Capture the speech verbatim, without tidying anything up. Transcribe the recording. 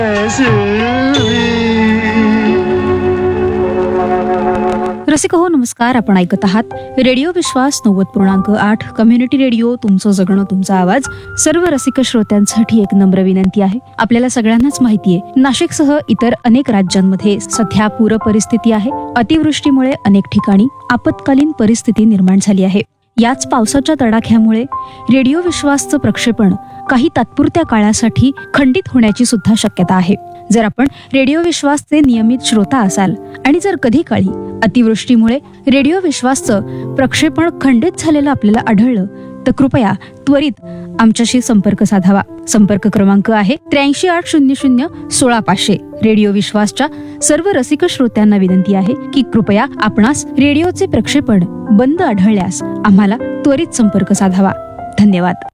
रसिक हो नमस्कार. आपण ऐकत आहात रेडिओ विश्वास नव्वद पूर्णांक आठ कम्युनिटी रेडिओ. तुमचं जगणं तुमचा आवाज. सर्व रसिक श्रोत्यांसाठी एक नम्र विनंती आहे. आपल्याला सगळ्यांनाच माहितीये, नाशिकसह इतर अनेक राज्यांमध्ये सध्या पूर परिस्थिती आहे. अतिवृष्टीमुळे अनेक ठिकाणी आपत्कालीन परिस्थिती निर्माण झाली आहे. याच पावसाच्या तडाख्यामुळे रेडिओ विश्वासचं प्रक्षेपण काही तात्पुरत्या काळासाठी खंडित होण्याची सुद्धा शक्यता आहे. जर आपण रेडिओ विश्वासचे नियमित श्रोता असाल आणि जर कधी काळी अतिवृष्टीमुळे रेडिओ विश्वासचं प्रक्षेपण खंडित झालेलं आपल्याला आढळलं तर कृपया त्वरित आमच्याशी संपर्क साधावा. संपर्क क्रमांक आहे त्र्याऐंशी आठ शून्य शून्य सोळा पाचशे. रेडिओ विश्वासच्या सर्व रसिक श्रोत्यांना विनंती आहे की कृपया आपणास रेडिओचे प्रक्षेपण बंद आढळल्यास आम्हाला त्वरित संपर्क साधावा. धन्यवाद.